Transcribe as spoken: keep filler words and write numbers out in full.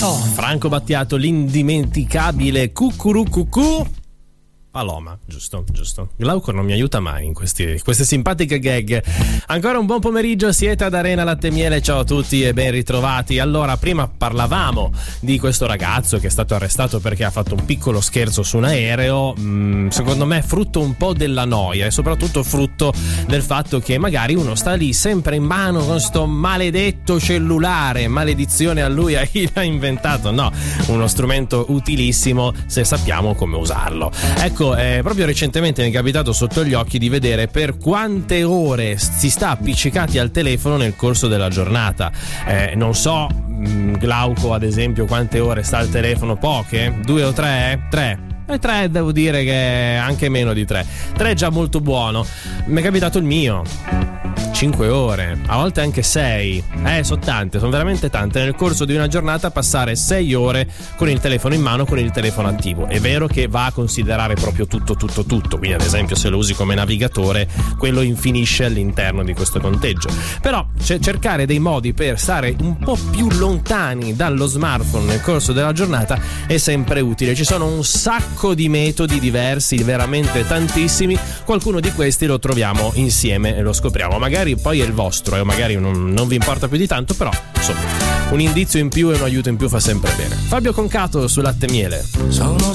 Battiato. Franco Battiato, l'indimenticabile Cucurù Cucù. Paloma, giusto, giusto. Glauco non mi aiuta mai in questi, queste simpatiche gag. Ancora un buon pomeriggio, siete ad Arena Latte Miele, ciao a tutti e ben ritrovati. Allora, prima parlavamo di questo ragazzo che è stato arrestato perché ha fatto un piccolo scherzo su un aereo. Mm, secondo me è frutto un po' della noia e soprattutto frutto del fatto che magari uno sta lì sempre in mano con sto maledetto cellulare. Maledizione a lui, a chi l'ha inventato. No, uno strumento utilissimo se sappiamo come usarlo. Ecco, Eh, proprio recentemente mi è capitato sotto gli occhi di vedere per quante ore si sta appiccicati al telefono nel corso della giornata. Eh, non so, mh, Glauco ad esempio, quante ore sta al telefono? Poche? Due o tre? Tre? E tre devo dire che anche meno di tre. Tre è già molto buono. Mi è capitato il mio. cinque ore, a volte anche sei. Eh, sono tante, sono veramente tante. Nel corso di una giornata passare sei ore con il telefono in mano, con il telefono attivo. È vero che va a considerare proprio tutto, tutto, tutto. Quindi ad esempio se lo usi come navigatore, quello infinisce all'interno di questo conteggio. Però c- cercare dei modi per stare un po' più lontani dallo smartphone nel corso della giornata è sempre utile. Ci sono un sacco di metodi diversi, veramente tantissimi. Qualcuno di questi lo troviamo insieme e lo scopriamo. Magari poi è il vostro e eh, magari non, non vi importa più di tanto, però insomma un indizio in più e un aiuto in più fa sempre bene. Fabio Concato su Latte Miele. Sono